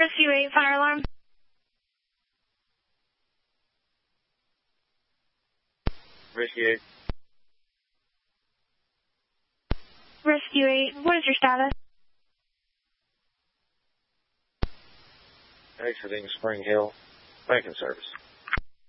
Rescue 8, fire alarm. Rescue 8. Rescue 8, what is your status? Exiting Spring Hill. Banking service.